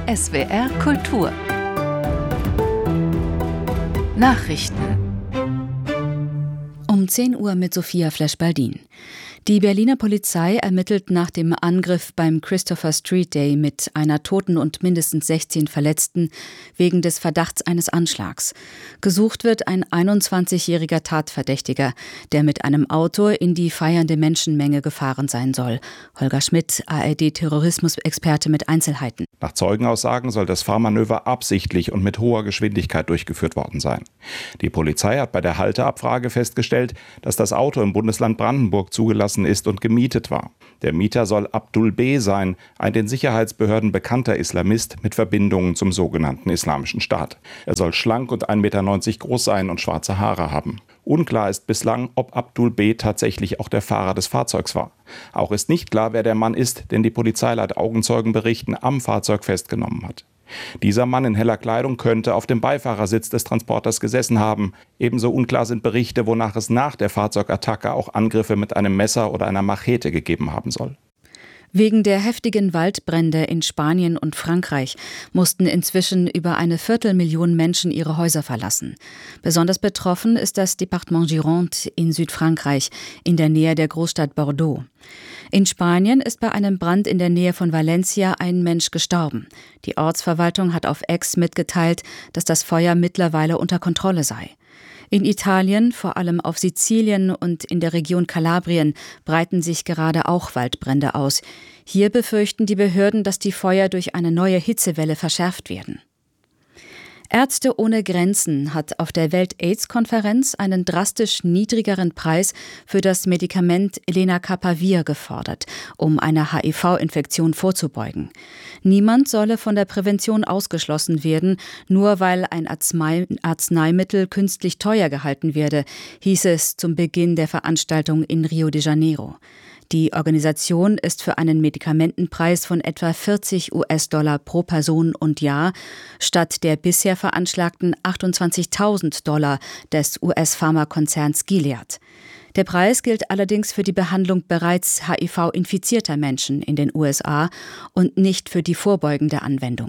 SWR Kultur Nachrichten um 10 Uhr mit Sophia Flesch-Baldin. Die Berliner Polizei ermittelt nach dem Angriff beim Christopher Street Day mit einer Toten und mindestens 16 Verletzten wegen des Verdachts eines Anschlags. Gesucht wird ein 21-jähriger Tatverdächtiger, der mit einem Auto in die feiernde Menschenmenge gefahren sein soll. Holger Schmidt, ARD-Terrorismusexperte mit Einzelheiten. Nach Zeugenaussagen soll das Fahrmanöver absichtlich und mit hoher Geschwindigkeit durchgeführt worden sein. Die Polizei hat bei der Halteabfrage festgestellt, dass das Auto im Bundesland Brandenburg zugelassen ist und gemietet war. Der Mieter soll Abdul B. sein, ein den Sicherheitsbehörden bekannter Islamist mit Verbindungen zum sogenannten Islamischen Staat. Er soll schlank und 1,90 Meter groß sein und schwarze Haare haben. Unklar ist bislang, ob Abdul B. tatsächlich auch der Fahrer des Fahrzeugs war. Auch ist nicht klar, wer der Mann ist, den die Polizei laut Augenzeugenberichten am Fahrzeug festgenommen hat. Dieser Mann in heller Kleidung könnte auf dem Beifahrersitz des Transporters gesessen haben. Ebenso unklar sind Berichte, wonach es nach der Fahrzeugattacke auch Angriffe mit einem Messer oder einer Machete gegeben haben soll. Wegen der heftigen Waldbrände in Spanien und Frankreich mussten inzwischen über 250.000 Menschen ihre Häuser verlassen. Besonders betroffen ist das Departement Gironde in Südfrankreich, in der Nähe der Großstadt Bordeaux. In Spanien ist bei einem Brand in der Nähe von Valencia ein Mensch gestorben. Die Ortsverwaltung hat auf X mitgeteilt, dass das Feuer mittlerweile unter Kontrolle sei. In Italien, vor allem auf Sizilien und in der Region Kalabrien, breiten sich gerade auch Waldbrände aus. Hier befürchten die Behörden, dass die Feuer durch eine neue Hitzewelle verschärft werden. Ärzte ohne Grenzen hat auf der Welt-AIDS-Konferenz einen drastisch niedrigeren Preis für das Medikament Lenacapavir gefordert, um einer HIV-Infektion vorzubeugen. Niemand solle von der Prävention ausgeschlossen werden, nur weil ein Arzneimittel künstlich teuer gehalten werde, hieß es zum Beginn der Veranstaltung in Rio de Janeiro. Die Organisation ist für einen Medikamentenpreis von etwa $40 pro Person und Jahr statt der bisher veranschlagten $28.000 des US-Pharmakonzerns Gilead. Der Preis gilt allerdings für die Behandlung bereits HIV-infizierter Menschen in den USA und nicht für die vorbeugende Anwendung.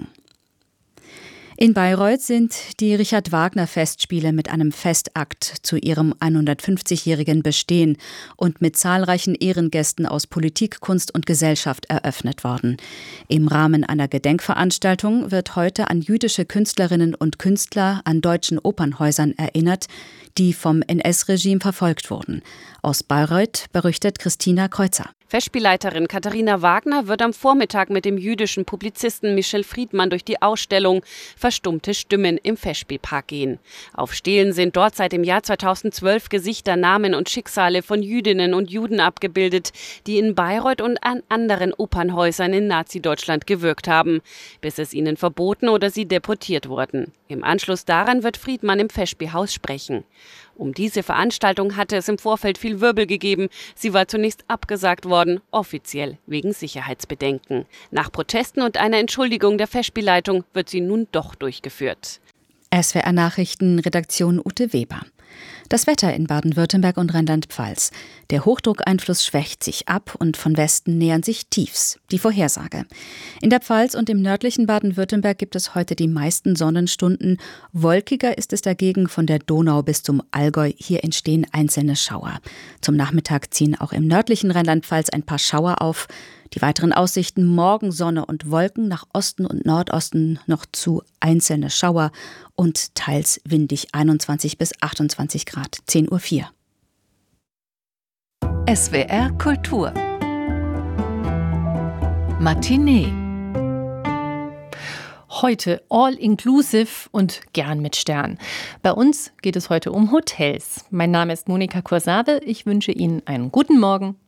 In Bayreuth sind die Richard-Wagner-Festspiele mit einem Festakt zu ihrem 150-jährigen Bestehen und mit zahlreichen Ehrengästen aus Politik, Kunst und Gesellschaft eröffnet worden. Im Rahmen einer Gedenkveranstaltung wird heute an jüdische Künstlerinnen und Künstler an deutschen Opernhäusern erinnert, die vom NS-Regime verfolgt wurden. Aus Bayreuth berichtet Christina Kreuzer. Festspielleiterin Katharina Wagner wird am Vormittag mit dem jüdischen Publizisten Michel Friedmann durch die Ausstellung Verstummte Stimmen im Festspielpark gehen. Auf Stelen sind dort seit dem Jahr 2012 Gesichter, Namen und Schicksale von Jüdinnen und Juden abgebildet, die in Bayreuth und an anderen Opernhäusern in Nazi-Deutschland gewirkt haben, bis es ihnen verboten oder sie deportiert wurden. Im Anschluss daran wird Friedmann im Festspielhaus sprechen. Um diese Veranstaltung hatte es im Vorfeld viel Wirbel gegeben. Sie war zunächst abgesagt worden, offiziell wegen Sicherheitsbedenken. Nach Protesten und einer Entschuldigung der Festspielleitung wird sie nun doch durchgeführt. SWR Nachrichten, Redaktion Ute Weber. Das Wetter in Baden-Württemberg und Rheinland-Pfalz. Der Hochdruckeinfluss schwächt sich ab und von Westen nähern sich Tiefs. Die Vorhersage. In der Pfalz und im nördlichen Baden-Württemberg gibt es heute die meisten Sonnenstunden. Wolkiger ist es dagegen von der Donau bis zum Allgäu. Hier entstehen einzelne Schauer. Zum Nachmittag ziehen auch im nördlichen Rheinland-Pfalz ein paar Schauer auf. Die weiteren Aussichten: morgen Sonne und Wolken, nach Osten und Nordosten noch zu einzelne Schauer und teils windig 21 bis 28 Grad, 10:04 Uhr. SWR Kultur Matinee. Heute all-inclusive und gern mit Stern. Bei uns geht es heute um Hotels. Mein Name ist Monika Kursabe. Ich wünsche Ihnen einen guten Morgen.